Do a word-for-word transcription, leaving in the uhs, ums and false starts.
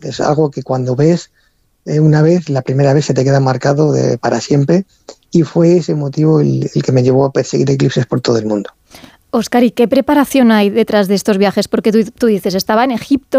es algo que cuando ves eh, una vez, la primera vez se te queda marcado de, para siempre, y fue ese motivo el, el que me llevó a perseguir eclipses por todo el mundo. Óscar, ¿y qué preparación hay detrás de estos viajes? Porque tú, tú dices, estaba en Egipto,